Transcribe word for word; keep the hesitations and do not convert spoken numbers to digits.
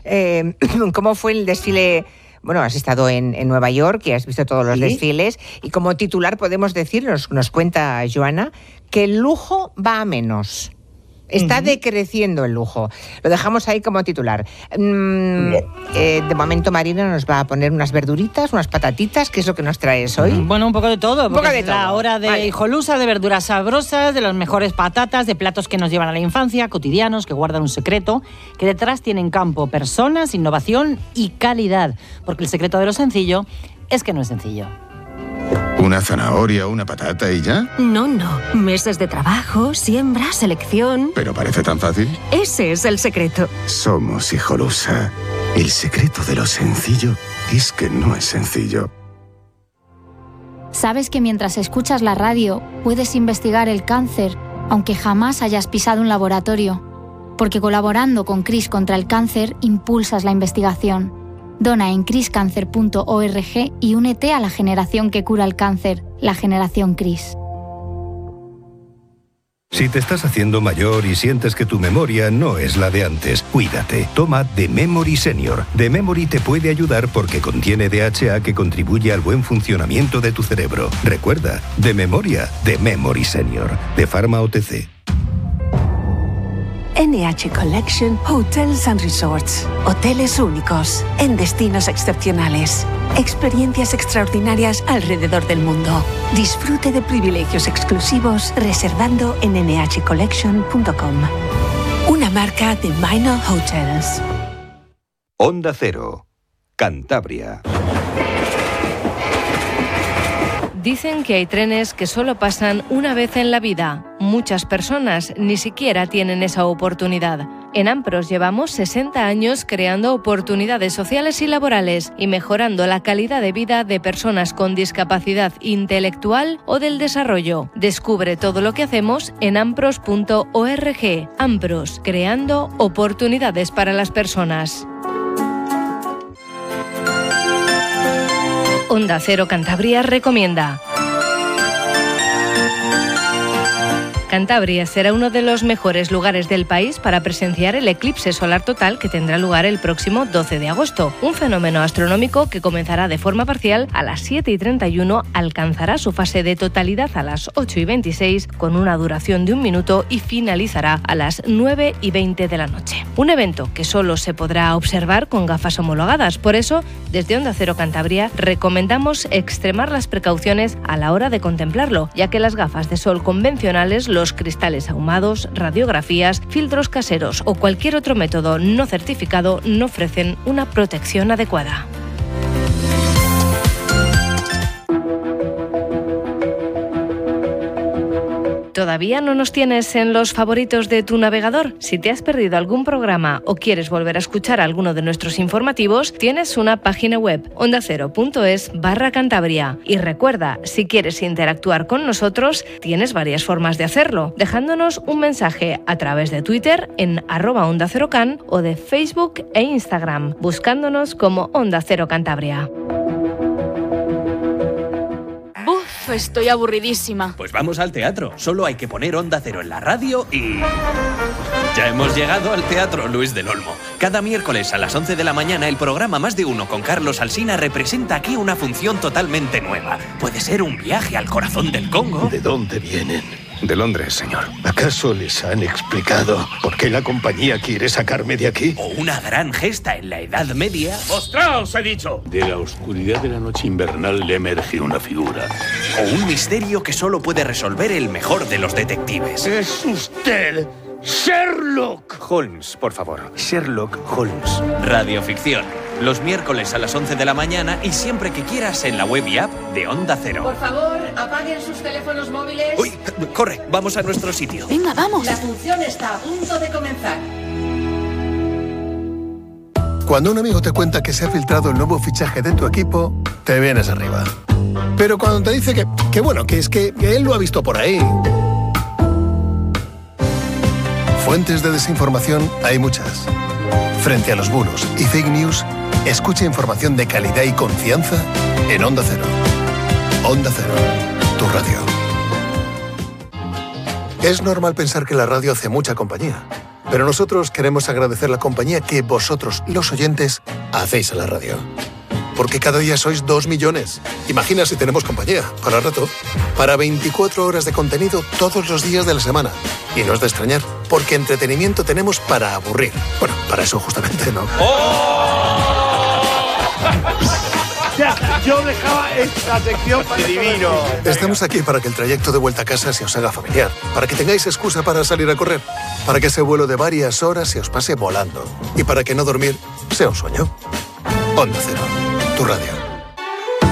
eh, cómo fue el desfile. Bueno, has estado en, en Nueva York y has visto todos los ¿Sí? desfiles. Y como titular podemos decir, nos, nos cuenta Joana, que el lujo va a menos. Está uh-huh. decreciendo el lujo. Lo dejamos ahí como titular. Mm, eh, de momento Marina nos va a poner unas verduritas, unas patatitas. ¿Qué es lo que nos traes hoy? Bueno, un poco de todo. Un poco de es todo. La hora de vale. hijolusa, de verduras sabrosas, de las mejores patatas, de platos que nos llevan a la infancia, cotidianos, que guardan un secreto, que detrás tienen campo, personas, innovación y calidad. Porque el secreto de lo sencillo es que no es sencillo. ¿Una zanahoria, una patata y ya? No, no. Meses de trabajo, siembra, selección... ¿Pero parece tan fácil? Ese es el secreto. Somos Hijolusa. El secreto de lo sencillo es que no es sencillo. ¿Sabes que mientras escuchas la radio puedes investigar el cáncer, aunque jamás hayas pisado un laboratorio? Porque colaborando con CRIS contra el cáncer, impulsas la investigación. Dona en cris cáncer punto org y únete a la generación que cura el cáncer, la generación CRIS. Si te estás haciendo mayor y sientes que tu memoria no es la de antes, cuídate. Toma The Memory Senior. The Memory te puede ayudar porque contiene D H A que contribuye al buen funcionamiento de tu cerebro. Recuerda, de memoria, The Memory Senior. De Pharma O T C. N H Collection Hotels and Resorts. Hoteles únicos, en destinos excepcionales. Experiencias extraordinarias alrededor del mundo. Disfrute de privilegios exclusivos reservando en ene hache collection punto com. Una marca de Minor Hotels. Onda Cero, Cantabria. Dicen que hay trenes que solo pasan una vez en la vida. Muchas personas ni siquiera tienen esa oportunidad. En Ampros llevamos sesenta años creando oportunidades sociales y laborales y mejorando la calidad de vida de personas con discapacidad intelectual o del desarrollo. Descubre todo lo que hacemos en ampros punto org. Ampros, creando oportunidades para las personas. Onda Cero Cantabria recomienda. Cantabria será uno de los mejores lugares del país para presenciar el eclipse solar total que tendrá lugar el próximo doce de agosto. Un fenómeno astronómico que comenzará de forma parcial a las siete y treinta y uno, alcanzará su fase de totalidad a las ocho y veintiséis con una duración de un minuto y finalizará a las nueve y veinte de la noche. Un evento que solo se podrá observar con gafas homologadas. Por eso, desde Onda Cero Cantabria recomendamos extremar las precauciones a la hora de contemplarlo, ya que las gafas de sol convencionales, los cristales ahumados, radiografías, filtros caseros o cualquier otro método no certificado no ofrecen una protección adecuada. ¿Todavía no nos tienes en los favoritos de tu navegador? Si te has perdido algún programa o quieres volver a escuchar alguno de nuestros informativos, tienes una página web, onda cero punto es barra Cantabria. Y recuerda, si quieres interactuar con nosotros, tienes varias formas de hacerlo, dejándonos un mensaje a través de Twitter en arroba Onda Cero Can o de Facebook e Instagram, buscándonos como Onda Cero Cantabria. Estoy aburridísima. Pues vamos al teatro. Solo hay que poner Onda Cero en la radio y... ya hemos llegado al Teatro Luis del Olmo. Cada miércoles a las once de la mañana el programa Más de Uno con Carlos Alsina representa aquí una función totalmente nueva. Puede ser un viaje al corazón del Congo. ¿De dónde vienen? De Londres, señor. ¿Acaso les han explicado por qué la compañía quiere sacarme de aquí? O una gran gesta en la Edad Media. ¡Mostraos, he dicho! De la oscuridad de la noche invernal le emerge una figura. O un misterio que solo puede resolver el mejor de los detectives. ¡Es usted Sherlock Holmes, por favor. Sherlock Holmes. Radioficción. Los miércoles a las once de la mañana y siempre que quieras en la web y app de Onda Cero. Por favor, apaguen sus teléfonos móviles. Uy, corre, vamos a nuestro sitio. Venga, vamos. La función está a punto de comenzar. Cuando un amigo te cuenta que se ha filtrado el nuevo fichaje de tu equipo, te vienes arriba. Pero cuando te dice que, que bueno, que es que, que él lo ha visto por ahí... Fuentes de desinformación hay muchas. Frente a los bulos y fake news, escucha información de calidad y confianza en Onda Cero. Onda Cero, tu radio. Es normal pensar que la radio hace mucha compañía, Pero nosotros queremos agradecer la compañía que vosotros, los oyentes, hacéis a la radio. Porque cada día sois dos millones. Imagina si tenemos compañía, para rato, para veinticuatro horas de contenido todos los días de la semana. Y no es de extrañar, porque entretenimiento tenemos para aburrir. Bueno, para eso justamente, ¿no? Ya, yo dejaba esta sección para... divino. Estamos aquí para que el trayecto de vuelta a casa se os haga familiar, para que tengáis excusa para salir a correr, para que ese vuelo de varias horas se os pase volando y para que no dormir sea un sueño. Onda Cero, tu radio.